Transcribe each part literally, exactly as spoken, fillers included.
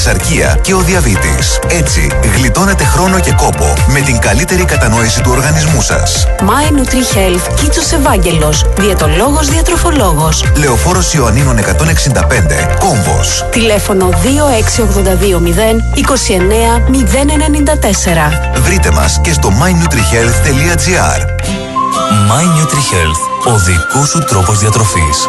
Σαρκία και ο διαβήτης. Έτσι, γλιτώνετε χρόνο και κόπο με την καλύτερη κατανόηση του οργανισμού σας. My Nutri-Health, Κίτσος Ευάγγελος, διαιτολόγος, διατροφολόγος. Λεωφόρος Ιωαννίνων εκατόν εξήντα πέντε, Κόμβος. Τηλέφωνο δύο έξι οκτώ δύο μηδέν είκοσι εννέα μηδέν ενενήντα τέσσερα. Βρείτε μας και στο my nutri health τελεία gr. My Nutri-Health, ο δικός σου τρόπος διατροφής.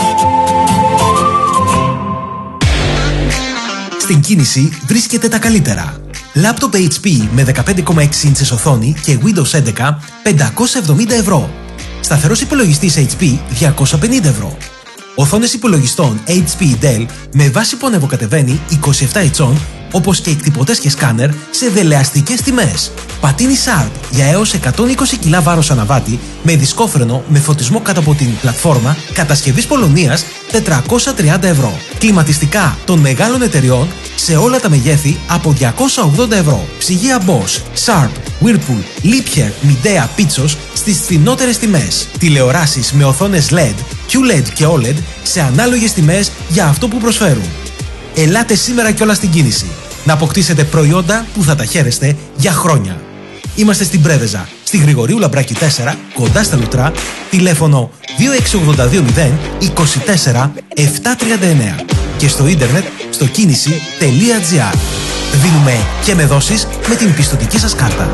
Στην κίνηση βρίσκεται τα καλύτερα. Λάπτοπ έιτς πι με δεκαπέντε κόμμα έξι ίντσες οθόνη και Windows έντεκα πεντακόσια εβδομήντα ευρώ. Σταθερός υπολογιστής έιτς πι διακόσια πενήντα ευρώ. Οθόνες υπολογιστών έιτς πι Dell με βάση που ανεβοκατεβαίνει είκοσι επτά ιντσών, όπως και εκτυπωτές και σκάνερ σε δελεαστικές τιμές. Πατίνι Sharp για έως εκατόν είκοσι κιλά βάρος αναβάτη με δισκόφρενο με φωτισμό κάτω από την πλατφόρμα κατασκευής Πολωνίας τετρακόσια τριάντα ευρώ. Κλιματιστικά των μεγάλων εταιριών σε όλα τα μεγέθη από διακόσια ογδόντα ευρώ. Ψυγεία Bosch, Sharp, Whirlpool, Liebherr, Midea, Pitsos στις φθηνότερες τιμές. Τηλεοράσεις με οθόνες ελ ι ντι, κιου ελ ι ντι και ο ελ ι ντι σε ανάλογες τιμές για αυτό που προσφέρουν. Ελάτε σήμερα κιόλας στην κίνηση να αποκτήσετε προϊόντα που θα τα χαίρεστε για χρόνια. Είμαστε στην Πρέβεζα, στη Γρηγορίου Λαμπράκη τέσσερα, κοντά στα Λουτρά, τηλέφωνο δύο έξι οκτώ δύο μηδέν είκοσι τέσσερα επτακόσια τριάντα εννέα και στο ίντερνετ στο κίνηση τελεία gr. Δίνουμε και με δόσεις με την πιστωτική σας κάρτα.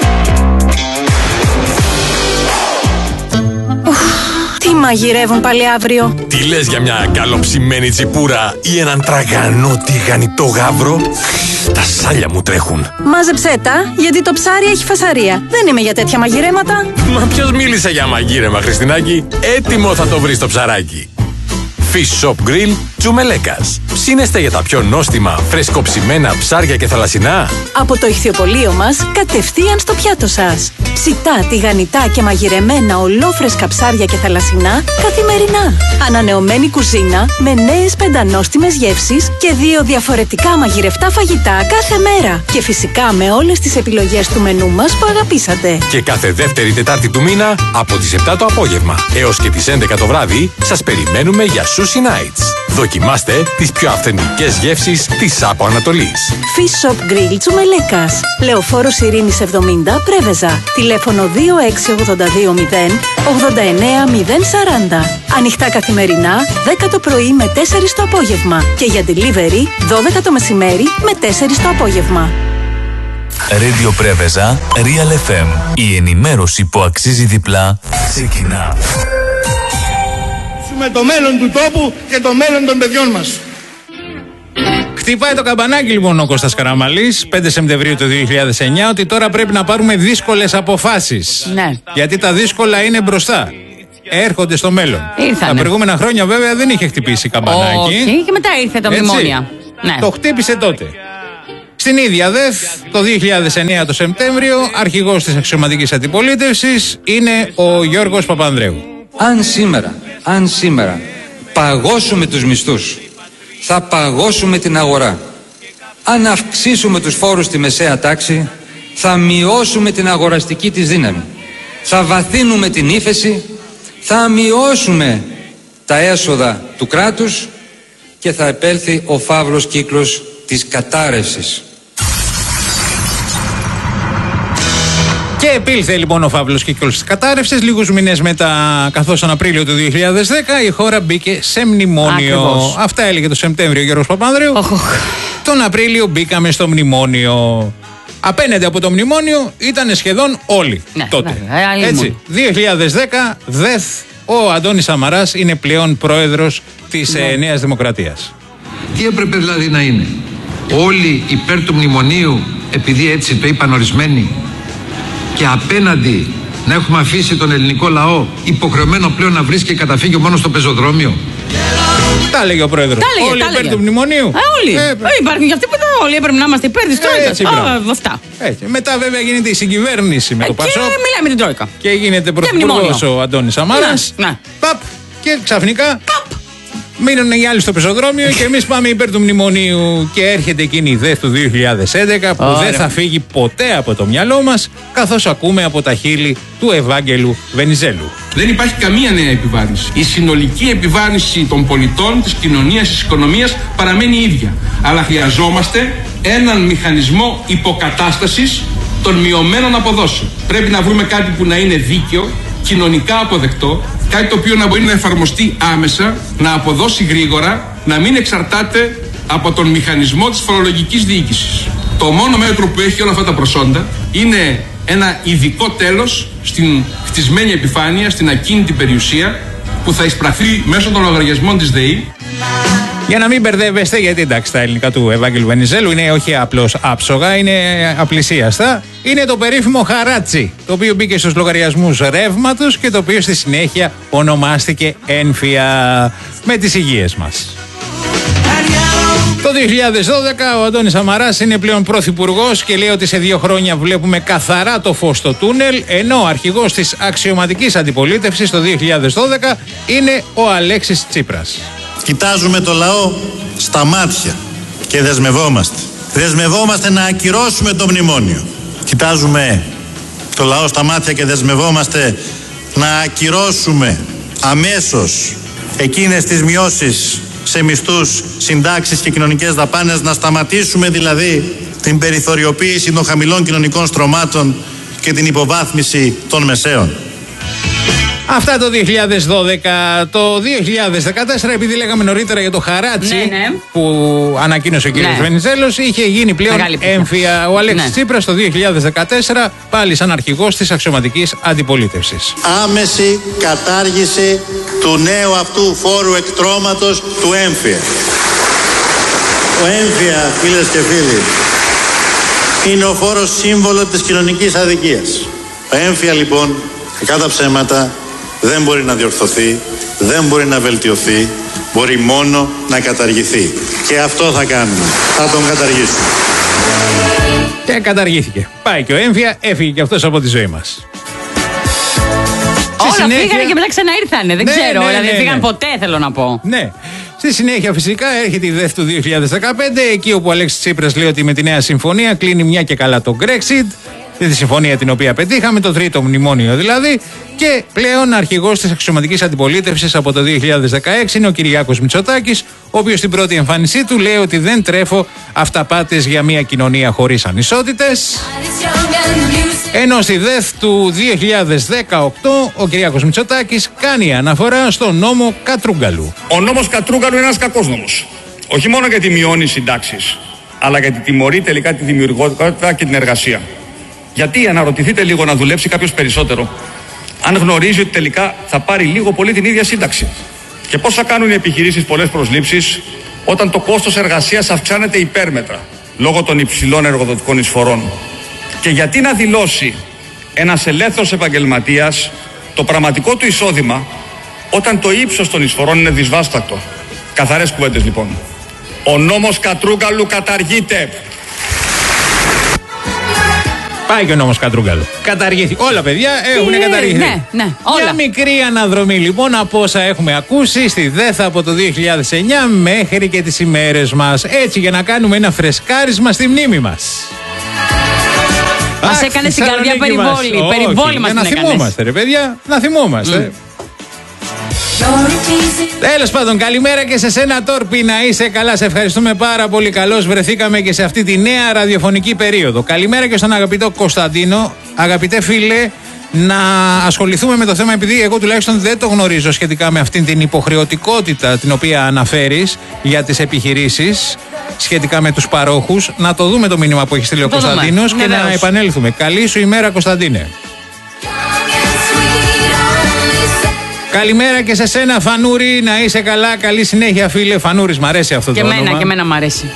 Τι μαγειρεύουν πάλι αύριο? Τι λες για μια καλοψημένη τσιπούρα ή έναν τραγανό τηγανιτό γάβρο? Τα σάλια μου τρέχουν. Μάζεψέ τα, γιατί το ψάρι έχει φασαρία. Δεν είμαι για τέτοια μαγειρέματα. Μα ποιος μίλησε για μαγείρεμα, Χριστινάκη? Έτοιμο θα το βρεις το ψαράκι. Fish Shop Grill Τσουμελέκας. Ψήνεστε για τα πιο νόστιμα, φρεσκοψημένα ψάρια και θαλασσινά? Από το ηχθιοπωλείο μας, κατευθείαν στο πιάτο σας. Ψητά, τηγανιτά και μαγειρεμένα ολόφρεσκα ψάρια και θαλασσινά καθημερινά. Ανανεωμένη κουζίνα με νέες πεντανόστιμες γεύσεις και δύο διαφορετικά μαγειρευτά φαγητά κάθε μέρα. Και φυσικά με όλες τις επιλογές του μενού μας που αγαπήσατε. Και κάθε δεύτερη Τετάρτη του μήνα από τις επτά το απόγευμα έως και τις έντεκα το βράδυ σας περιμένουμε για Sushi Nights. Δοκιμάστε τις πιο αυθεντικές γεύσεις της Άπο Ανατολής. Fish Shop Grill Τσουμελέκας. Λεωφόρος Ειρήνης εβδομήντα, Πρέβεζα. Τηλέφωνο δύο έξι οκτώ δύο μηδέν ογδόντα εννέα μηδέν σαράντα. Ανοιχτά καθημερινά, δέκα το πρωί με τέσσερις το απόγευμα. Και για delivery, δώδεκα το μεσημέρι με τέσσερις το απόγευμα. Radio Πρέβεζα, Real εφ εμ. Η ενημέρωση που αξίζει διπλά ξεκινά. Με το μέλλον του τόπου και το μέλλον των παιδιών μας. Χτυπάει το καμπανάκι λοιπόν ο Κώστας Καραμαλής πέντε Σεπτεμβρίου του δύο χιλιάδες εννέα ότι τώρα πρέπει να πάρουμε δύσκολες αποφάσεις. Ναι. Γιατί τα δύσκολα είναι μπροστά. Έρχονται στο μέλλον. Ήρθανε. Τα προηγούμενα χρόνια βέβαια δεν είχε χτυπήσει καμπανάκι. Όχι, και μετά ήρθε τα μνημόνια. Ναι. Το χτύπησε τότε. Στην ίδια ΔΕΘ, το δύο χιλιάδες εννέα το Σεπτέμβριο, αρχηγός της αξιωματικής αντιπολίτευσης είναι ο Γιώργος Παπανδρέου. Αν σήμερα, αν σήμερα παγώσουμε τους μισθούς, θα παγώσουμε την αγορά. Αν αυξήσουμε τους φόρους στη μεσαία τάξη, θα μειώσουμε την αγοραστική της δύναμη. Θα βαθύνουμε την ύφεση, θα μειώσουμε τα έσοδα του κράτους και θα επέλθει ο φαύλος κύκλος της κατάρρευσης. Και επήλθε λοιπόν ο φαύλος κύκλος της κατάρρευσης. Λίγους μήνες μετά, καθώς τον Απρίλιο του δύο χιλιάδες δέκα η χώρα μπήκε σε μνημόνιο. Ακριβώς. Αυτά έλεγε το Σεπτέμβριο ο Γιώργος Παπανδρέου. Oh, oh. Τον Απρίλιο μπήκαμε στο μνημόνιο. Απέναντι από το μνημόνιο ήταν σχεδόν όλοι Ναι, τότε. βέβαια, Έτσι, δύο χιλιάδες δέκα, ΔΕΘ, ο Αντώνης Σαμαράς είναι πλέον πρόεδρος της Ναι. ε, Νέας Δημοκρατίας. Τι έπρεπε δηλαδή να είναι? Όλοι υπέρ του μνημονίου επειδή έτσι το είπαν ορισμένοι, και απέναντι να έχουμε αφήσει τον ελληνικό λαό υποχρεωμένο πλέον να βρίσκει καταφύγιο μόνο στο πεζοδρόμιο? Τα έλεγε ο πρόεδρος. Τα έλεγε, όλοι τα υπέρ έλεγε. του μνημονίου. Α, όλοι. Ε, Ε, υπάρχουν και αυτοί που δεν όλοι έπρεπε να είμαστε υπέρ της Τρόικας. έτσι, μπράβο. Α, αυτά. Έτσι. Μετά βέβαια γίνεται η συγκυβέρνηση με Ε, το και Πασόκ μιλάμε με την Τρόικα. και γίνεται πρωθυπουργός μνημόνιο. ο Αντώνης Σαμάρας. Ναι, ναι. Παπ, και ξαφνικά Μείνουν οι άλλοι στο πεζοδρόμιο και εμείς πάμε υπέρ του μνημονίου. Και έρχεται εκείνη η ΔΕΘ του δύο χιλιάδες έντεκα που Ωραία. δεν θα φύγει ποτέ από το μυαλό μας, καθώς ακούμε από τα χείλη του Ευάγγελου Βενιζέλου. Δεν υπάρχει καμία νέα επιβάρυνση. Η συνολική επιβάρυνση των πολιτών, της κοινωνίας, της οικονομίας παραμένει ίδια. Αλλά χρειαζόμαστε έναν μηχανισμό υποκατάστασης των μειωμένων αποδόσεων. Πρέπει να βρούμε κάτι που να είναι δίκαιο, κοινωνικά αποδεκτό, κάτι το οποίο να μπορεί να εφαρμοστεί άμεσα, να αποδώσει γρήγορα, να μην εξαρτάται από τον μηχανισμό της φορολογικής διοίκησης. Το μόνο μέτρο που έχει όλα αυτά τα προσόντα είναι ένα ειδικό τέλος στην χτισμένη επιφάνεια, στην ακίνητη περιουσία, που θα εισπραχθεί μέσω των λογαριασμών της ΔΕΗ. Για να μην μπερδεύεστε, γιατί εντάξει, τα ελληνικά του Ευάγγελου Βενιζέλου είναι όχι απλώς άψογα, είναι απλησίαστα. Είναι το περίφημο χαράτσι, το οποίο μπήκε στους λογαριασμούς ρεύματος και το οποίο στη συνέχεια ονομάστηκε έμφυα, με τις υγείες μας. Το δύο χιλιάδες δώδεκα ο Αντώνης Σαμαράς είναι πλέον πρωθυπουργός και λέει ότι σε δύο χρόνια βλέπουμε καθαρά το φως στο τούνελ, ενώ ο αρχηγός της αξιωματικής αντιπολίτευσης το δύο χιλιάδες δώδεκα είναι ο Αλέξης Τσίπρας. Κοιτάζουμε το λαό στα μάτια και δεσμευόμαστε. Δεσμευόμαστε να ακυρώσουμε το μνημόνιο. Κοιτάζουμε το λαό στα μάτια και δεσμευόμαστε να ακυρώσουμε αμέσως εκείνες τις μειώσεις σε μισθούς, συντάξεις και κοινωνικές δαπάνες, να σταματήσουμε δηλαδή την περιθωριοποίηση των χαμηλών κοινωνικών στρωμάτων και την υποβάθμιση των μεσαίων. Αυτά το δύο χιλιάδες δώδεκα. Το δύο χιλιάδες δεκατέσσερα, επειδή λέγαμε νωρίτερα για το χαράτσι, ναι, ναι, που ανακοίνωσε ο κ. Ναι. Βενιζέλος, είχε γίνει πλέον έμφυα. Ο Αλέξης ναι. Τσίπρας το δύο χιλιάδες δεκατέσσερα, πάλι σαν αρχηγός της αξιωματικής αντιπολίτευσης. Άμεση κατάργηση του νέου αυτού φόρου εκτρώματος του έμφυα. Ο έμφυα, φίλες και φίλοι, είναι ο φόρος σύμβολο της κοινωνικής αδικίας. Ο έμφυα λοιπόν, κατά ψέματα, δεν μπορεί να διορθωθεί, δεν μπορεί να βελτιωθεί, μπορεί μόνο να καταργηθεί. Και αυτό θα κάνουμε, θα τον καταργήσουμε. Και καταργήθηκε. Πάει και ο έμφυα, έφυγε και αυτός από τη ζωή μας. Όλα συνέχεια... φύγανε και μετά ξαναήρθανε, δεν ναι, ξέρω, ναι, δηλαδή ναι, δεν φύγαν ναι. ποτέ, θέλω να πω. Ναι. Στη συνέχεια φυσικά έρχεται η ΔΕΘ του δύο χιλιάδες δεκαπέντε, εκεί όπου ο Αλέξης Τσίπρας λέει ότι με τη νέα συμφωνία κλείνει μια και καλά το Brexit, τη συμφωνία την οποία πετύχαμε, το τρίτο μνημόνιο δηλαδή, και πλέον αρχηγός της αξιωματικής αντιπολίτευσης από το δύο χιλιάδες δεκαέξι είναι ο Κυριάκος Μητσοτάκης, ο οποίος στην πρώτη εμφάνισή του λέει ότι δεν τρέφω αυταπάτες για μια κοινωνία χωρίς ανισότητες. Ενώ στη ΔΕΘ του δύο χιλιάδες δεκαοκτώ ο Κυριάκος Μητσοτάκης κάνει αναφορά στον νόμο Κατρούγκαλου. Ο νόμος Κατρούγκαλου είναι ένας κακός νόμος. Όχι μόνο γιατί μειώνει συντάξεις, αλλά γιατί τιμωρεί τελικά τη δημιουργικότητα και την εργασία. Γιατί, αναρωτηθείτε λίγο, να δουλέψει κάποιος περισσότερο, αν γνωρίζει ότι τελικά θα πάρει λίγο πολύ την ίδια σύνταξη? Και πώς θα κάνουν οι επιχειρήσεις πολλές προσλήψεις όταν το κόστος εργασίας αυξάνεται υπέρμετρα λόγω των υψηλών εργοδοτικών εισφορών? Και γιατί να δηλώσει ένας ελεύθερος επαγγελματίας το πραγματικό του εισόδημα όταν το ύψος των εισφορών είναι δυσβάστακτο? Καθαρές κουβέντες λοιπόν. Ο νόμος Κατρούγκαλου καταργείται. Πάει και ο νόμος Κατρούγκαλου. Καταργήθηκε. Όλα, παιδιά, έχουν yeah, καταργηθεί. Ναι, ναι, όλα. Μια μικρή αναδρομή λοιπόν από όσα έχουμε ακούσει στη ΔΕΘ από το δύο χιλιάδες εννιά μέχρι και τις ημέρες μας. Έτσι, για να κάνουμε ένα φρεσκάρισμα στη μνήμη μας. Μας έκανε την καρδιά περιβόλη. Περιβόλη μας την έκανες. Να θυμόμαστε, ρε παιδιά, να θυμόμαστε. Mm. Τέλος πάντων, καλημέρα και σε σένα, Τόρπι, να είσαι καλά. Σε ευχαριστούμε πάρα πολύ. Καλώς βρεθήκαμε και σε αυτή τη νέα ραδιοφωνική περίοδο. Καλημέρα και στον αγαπητό Κωνσταντίνο. Αγαπητέ φίλε, να ασχοληθούμε με το θέμα, επειδή εγώ τουλάχιστον δεν το γνωρίζω σχετικά με αυτή την υποχρεωτικότητα την οποία αναφέρεις για τις επιχειρήσεις, σχετικά με τους παρόχους. Να το δούμε το μήνυμα που έχει στείλει ο Κωνσταντίνος και να επανέλθουμε. Καλή σου ημέρα, Κωνσταντίνε. Καλημέρα και σε σένα, Φανούρη, να είσαι καλά. Καλή συνέχεια, φίλε. Φανούρης, μ' αρέσει αυτό και το μένα, όνομα. Και εμένα μ' αρέσει.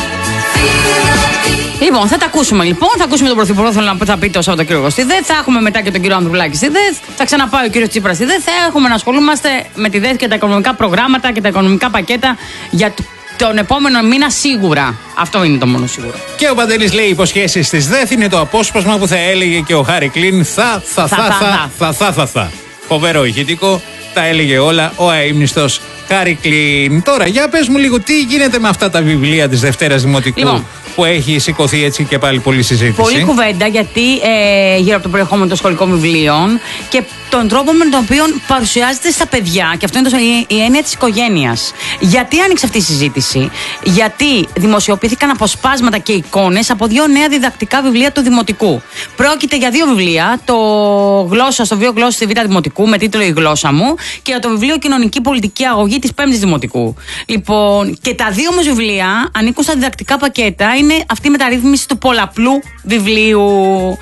Λοιπόν, θα τα ακούσουμε λοιπόν. Θα ακούσουμε τον Πρωθυπουργό, θέλω να θα πει το Σαββατοκύριακο στη ΔΕΘ. Θα έχουμε μετά και τον κύριο Ανδρουλάκη στη ΔΕΘ. Θα ξαναπάει ο κύριο Τσίπρας στη ΔΕΘ. Θα έχουμε να ασχολούμαστε με τη ΔΕΘ και τα οικονομικά προγράμματα και τα οικονομικά πακέτα για τον επόμενο μήνα σίγουρα. Αυτό είναι το μόνο σίγουρο. Και ο Παντελής λέει: υποσχέσεις της ΔΕΘ είναι το απόσπασμα που θα έλεγε και ο Χάρη Κλίν. Θα, θα, θα, θα, θα, θα, θα, θα. Φοβερό ηχητικό. Τα έλεγε όλα ο αείμνηστος Χάρη Κλίν. Τώρα, για πες μου λίγο, τι γίνεται με αυτά τα βιβλία της Δευτέρας Δημοτικού λοιπόν, που έχει σηκωθεί έτσι και πάλι πολλή συζήτηση. Πολύ κουβέντα, γιατί ε, γύρω από το περιεχόμενο των σχολικών βιβλίων και τον τρόπο με τον οποίο παρουσιάζεται στα παιδιά, και αυτό είναι το, η, η έννοια της οικογένειας. Γιατί άνοιξε αυτή η συζήτηση? Γιατί δημοσιοποιήθηκαν αποσπάσματα και εικόνες από δύο νέα διδακτικά βιβλία του Δημοτικού. Πρόκειται για δύο βιβλία, το γλώσσα, στο βιβλίο Γλώσσα στη Β' Δημοτικού με τίτλο Η Γλώσσα μου και το βιβλίο Κοινωνική Πολιτική Αγωγή της Πέμπτης Δημοτικού. Λοιπόν, και τα δύο όμως βιβλία ανήκουν στα διδακτικά πακέτα, είναι αυτή η μεταρρύθμιση του πολλαπλού βιβλίου.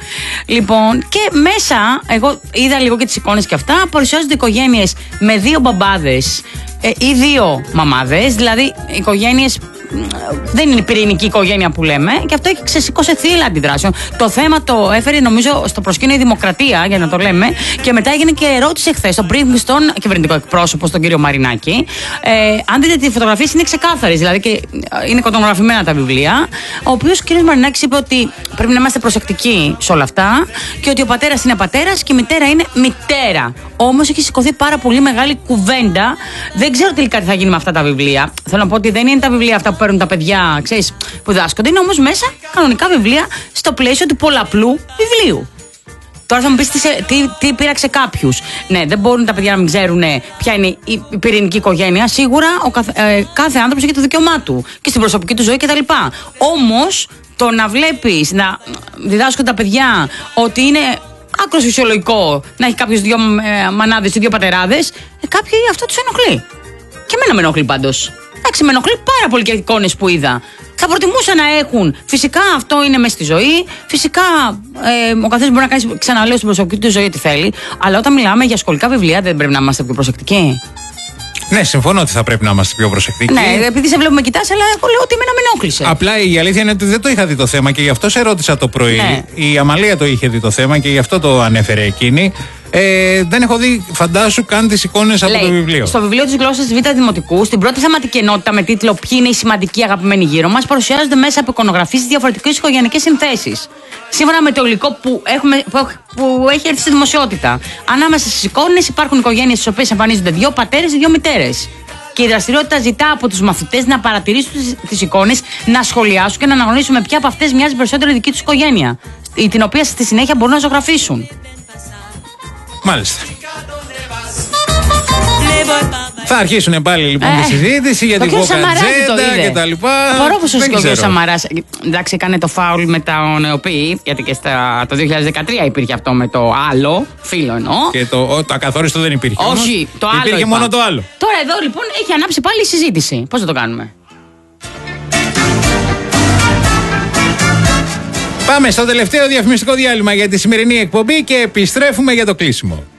Λοιπόν, και μέσα, εγώ είδα λίγο και τις εικόνες και αυτά, παρουσιάζονται οικογένειες με δύο μπαμπάδες ε, ή δύο μαμάδες, δηλαδή οικογένειες. Δεν είναι η πυρηνική οικογένεια που λέμε, και αυτό έχει ξεσηκώσει θύελλα αντιδράσεων. Το θέμα το έφερε, νομίζω, στο προσκήνιο η Δημοκρατία, για να το λέμε, και μετά έγινε και ερώτηση εχθές στο briefing στον κυβερνητικό εκπρόσωπο, στον κύριο Μαρινάκη. Ε, αν δείτε τις φωτογραφίες, είναι ξεκάθαρες, δηλαδή και είναι κοντογραφημένα τα βιβλία. Ο οποίος κύριος Μαρινάκης είπε ότι πρέπει να είμαστε προσεκτικοί σε όλα αυτά και ότι ο πατέρας είναι πατέρας και η μητέρα είναι μητέρα. Όμως έχει σηκωθεί πάρα πολύ μεγάλη κουβέντα. Δεν ξέρω τελικά τι θα γίνει με αυτά τα βιβλία. Θέλω να πω ότι δεν είναι τα βιβλία αυτά που παίρνουν τα παιδιά, ξέρεις, που διδάσκονται. Είναι όμως μέσα κανονικά βιβλία στο πλαίσιο του πολλαπλού βιβλίου. Τώρα θα μου πεις τι, τι, τι πείραξε κάποιους. Ναι, δεν μπορούν τα παιδιά να μην ξέρουν ποια είναι η, η πυρηνική οικογένεια. Σίγουρα ο καθ, ε, κάθε άνθρωπος έχει το δικαίωμά του και στην προσωπική του ζωή κτλ. Όμως το να βλέπεις, να διδάσκονται τα παιδιά ότι είναι άκρος φυσιολογικό να έχει κάποιος δύο ε, μανάδες ή δύο πατεράδες, ε, κάποιοι αυτό τους ενοχλεί. Και εμένα με ενοχλεί πάντως. Εντάξει, με ενοχλεί πάρα πολύ και εικόνες που είδα. Θα προτιμούσα να έχουν. Φυσικά αυτό είναι μέσα στη ζωή. Φυσικά ε, ο καθένας μπορεί να κάνει, ξαναλέω, στην προσωπική του ζωή ό,τι θέλει. Αλλά όταν μιλάμε για σχολικά βιβλία, δεν πρέπει να είμαστε πιο προσεκτικοί? Ναι, συμφωνώ ότι θα πρέπει να είμαστε πιο προσεκτικοί. Ναι, επειδή σε βλέπουμε κοιτάς, αλλά εγώ λέω ότι εμένα με ενόχλησε. Απλά η αλήθεια είναι ότι δεν το είχα δει το θέμα και γι' αυτό σε ρώτησα το πρωί. Ναι. Η Αμαλία το είχε δει το θέμα και γι' αυτό το ανέφερε εκείνη. Ε, δεν έχω δει, φαντάσου, καν τις εικόνες από το βιβλίο. Στο βιβλίο της Γλώσσας της Β' Δημοτικού, στην πρώτη θεματική ενότητα με τίτλο Ποιοι είναι οι σημαντικοί αγαπημένοι γύρω μας, παρουσιάζονται μέσα από εικονογραφίες διαφορετικές οικογενειακές συνθέσεις. Σύμφωνα με το υλικό που, έχουμε, που έχει έρθει στη δημοσιότητα. Ανάμεσα στις εικόνες υπάρχουν οικογένειες στις οποίες εμφανίζονται δύο πατέρες ή δύο μητέρες. Και η δραστηριότητα ζητά από τους μαθητές να παρατηρήσουν τις εικόνες, να σχολιάσουν και να αναγνωρίσουν με ποια από αυτές μοιάζει περισσότερο η δική τους οικογένεια, την οποία στη συνέχεια μπορούν να ζωγραφίσουν. Μάλιστα. Θα αρχίσουν πάλι λοιπόν ε, τη συζήτηση για την κοκατζέντα και τα λοιπά. Απορώ πως ο κ. Σαμαράς, εντάξει, έκανε το φάουλ με τα ΝΕΟΠΗ, γιατί και στα, το δύο χιλιάδες δεκατρία υπήρχε αυτό με το άλλο, φίλο εννοώ. Και το, το ακαθόριστο δεν υπήρχε. Όχι, όμως, το άλλο. Υπήρχε είπα. μόνο το άλλο. Τώρα εδώ λοιπόν έχει ανάψει πάλι η συζήτηση. Πώς θα το κάνουμε? Πάμε στο τελευταίο διαφημιστικό διάλειμμα για τη σημερινή εκπομπή και επιστρέφουμε για το κλείσιμο.